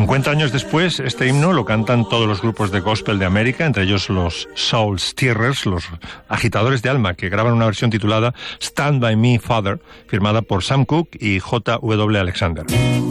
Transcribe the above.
50 años después, este himno lo cantan todos los grupos de gospel de América, entre ellos los Soul Stirrers, los agitadores de alma, que graban una versión titulada Stand By Me, Father, firmada por Sam Cooke y J.W. Alexander.